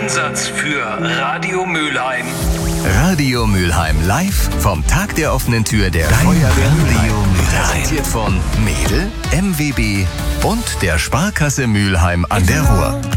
Einsatz für Radio Mülheim. Radio Mülheim live vom Tag der offenen Tür der Feuerwehr Mülheim. Präsentiert von Mädel, MWB und der Sparkasse Mülheim an der Ruhr.